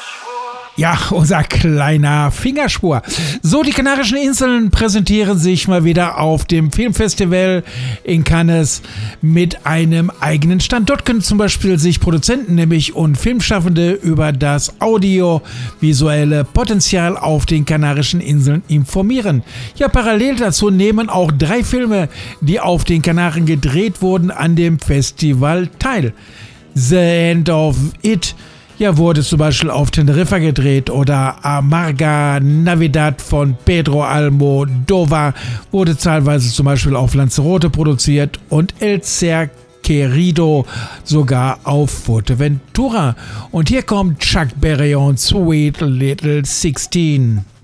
Ja, unser kleiner Fingerschwur. So, die Kanarischen Inseln präsentieren sich mal wieder auf dem Filmfestival in Cannes mit einem eigenen Stand. Dort können zum Beispiel sich Produzenten nämlich und Filmschaffende über das audiovisuelle Potenzial auf den Kanarischen Inseln informieren. Ja, parallel dazu nehmen auch 3 Filme, die auf den Kanaren gedreht wurden, an dem Festival teil. The End of It wurde zum Beispiel auf Teneriffa gedreht oder Amarga Navidad von Pedro Almodóvar wurde teilweise zum Beispiel auf Lanzarote produziert und El Ser Querido sogar auf Fuerteventura. Und hier kommt Chuck Berry und Sweet Little 16.